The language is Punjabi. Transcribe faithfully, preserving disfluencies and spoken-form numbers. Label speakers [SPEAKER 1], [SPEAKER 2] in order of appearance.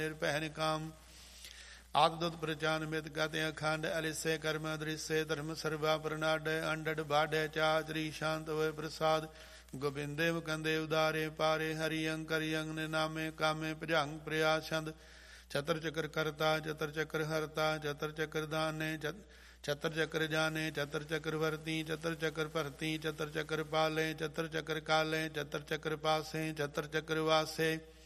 [SPEAKER 1] ਨਿਰਭੈ ਨਿਕਾਮ ਆਦਦੁਤ ਪ੍ਰਚਾਨ ਮਿਤ ਗਤਿ ਅਖੰਡ ਅਲਿਸੇ ਕਰਮ ਦ੍ਰਿਸੇ ਧਰਮ ਸਰਵਾ ਪ੍ਰਨਾਡੈ ਅੰਡੜ ਬਾਢੈ ਚਾਤਰੀ ਸ਼ਾਂਤ ਹੋਏ ਪ੍ਰਸਾਦ ਗੋਬਿੰਦੇ ਮੁਕੰਦੇ ਉਦਾਰੇ ਪਾਰੇ ਹਰੀ ਅੰਕਰਿ ਅੰਗ ਨਾਮੇ ਕਾਮੇ ਭਜੰਗ ਪ੍ਰਿਆਸੰਦ ਚਤਰ ਚਕਰ ਕਰਤਾ ਚਤਰ ਚਕਰ ਹਰਤਾ ਚਤਰ ਚਕਰ ਦਾਨੇ ਚਤਰ ਚਕਰ ਜਾਨੇ ਚਤਰ ਚਕਰ ਵਰਤੀ ਚਤਰ ਚਕਰ ਭਰਤੀ ਚਤਰ ਚਕਰ ਪਾਲੇ ਚਤਰ ਚਕਰ ਕਾਲੇ ਚਤਰ ਚਕਰ ਪਾਸੇ ਚਤਰ ਚਕਰ ਵਾਸੇ